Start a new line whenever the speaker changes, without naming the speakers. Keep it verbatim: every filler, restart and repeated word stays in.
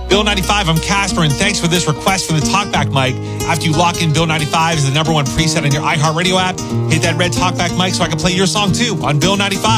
Bill ninety-five, I'm Casper, and thanks for this request from the Talkback mic. After you lock in Bill ninety-five as the number one preset on your iHeartRadio app, hit that red Talkback mic so I can play your song too on Bill ninety-five.